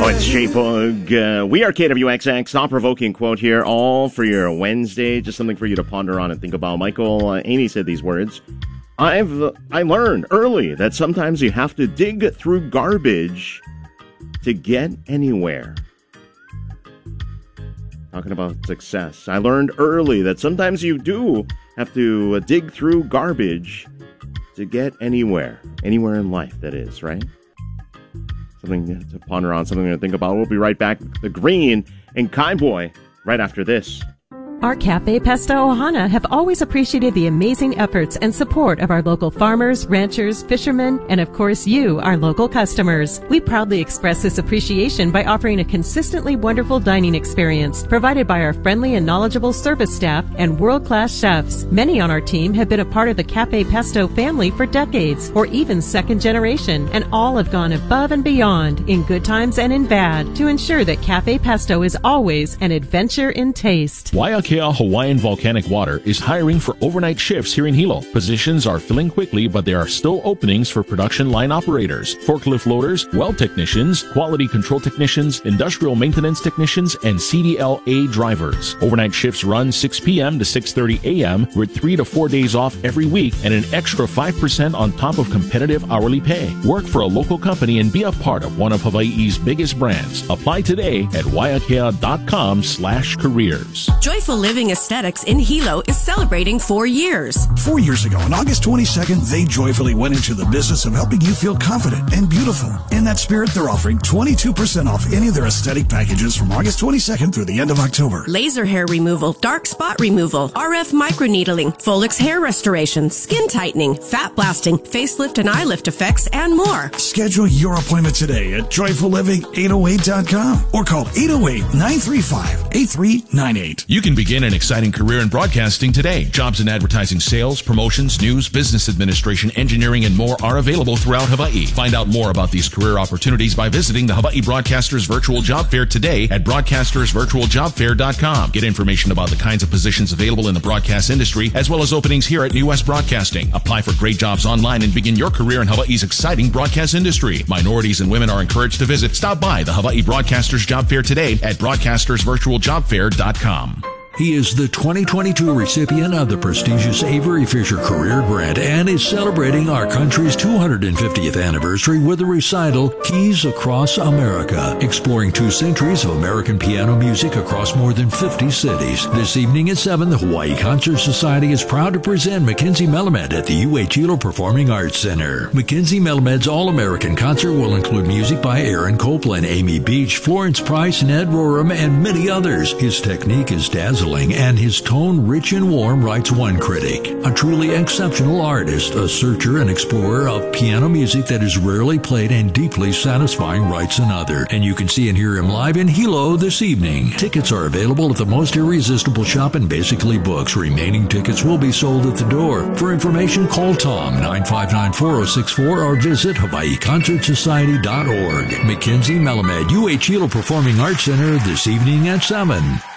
Oh, it's J-Bug. We are KWXX. Thought-provoking quote here, all for your Wednesday. Just something for you to ponder on and think about. Michael Aney said these words. I learned early that sometimes you have to dig through garbage to get anywhere. Talking about success. I learned early that sometimes you do have to dig through garbage to get anywhere. Anywhere in life, that is, right? Something to ponder on, something to think about. We'll be right back. The Green and Kaiboy right after this. Our Cafe Pesta Ohana have always appreciated the amazing efforts and support of our local farmers, ranchers, fishermen, and of course you, our local customers. We proudly express this appreciation by offering a consistently wonderful dining experience provided by our friendly and knowledgeable service staff and world-class chefs. Many on our team have been a part of the Cafe Pesto family for decades or even second generation, and all have gone above and beyond in good times and in bad to ensure that Cafe Pesto is always an adventure in taste. Waiakea Hawaiian Volcanic Water is hiring for overnight shifts here in Hilo. Positions are filling quickly, but there are still openings for production line operators, forklift loaders, well technicians, quality control technicians, industrial maintenance technicians, and CDLA drivers. Overnight shifts run 6 p.m. to 6:30 a.m. with 3 to 4 days off every week and an extra 5% on top of competitive hourly pay. Work for a local company and be a part of one of Hawaii's biggest brands. Apply today at waiakea.com/careers. Joyful Living Aesthetics in Hilo is celebrating 4 years. 4 years ago, on August 22nd, they joyfully went into the business of helping you feel confident and beautiful. In that spirit, they're offering 22% off any of their aesthetic packages from August 22nd through the end of October. Laser hair removal, dark spot removal, RF microneedling, Folix hair restoration, skin tightening, fat blasting, facelift and eye lift effects, and more. Schedule your appointment today at joyfulliving808.com or call 808-935-8398. You can begin an exciting career in broadcasting today. Jobs in advertising, sales, promotions, news, business administration, engineering, and more are available throughout Hawaii. Find out more about these career opportunities by visiting the Hawaii Broadcasters Virtual Job Fair today at broadcastersvirtualjobfair.com. Get information about the kinds of positions available in the broadcast industry, as well as openings here at New West Broadcasting. Apply for great jobs online and begin your career in Hawaii's exciting broadcast industry. Minorities and women are encouraged to visit. Stop by the Hawaii Broadcasters Job Fair today at broadcastersvirtualjobfair.com. He is the 2022 recipient of the prestigious Avery Fisher Career Grant and is celebrating our country's 250th anniversary with a recital, Keys Across America, exploring 2 centuries of American piano music across more than 50 cities. This evening at 7, the Hawaii Concert Society is proud to present Mackenzie Melamed at the UH Hilo Performing Arts Center. Mackenzie Melamed's All-American Concert will include music by Aaron Copland, Amy Beach, Florence Price, Ned Rorem, and many others. His technique is dazzling and his tone rich and warm, writes one critic. A truly exceptional artist, a searcher and explorer of piano music that is rarely played and deeply satisfying, writes another. And you can see and hear him live in Hilo this evening. Tickets are available at the Most Irresistible Shop and Basically Books. Remaining tickets will be sold at the door. For information, call Tom 959-4064 or visit HawaiiConcertSociety.org. Mackenzie Melamed, UH Hilo Performing Arts Center this evening at 7.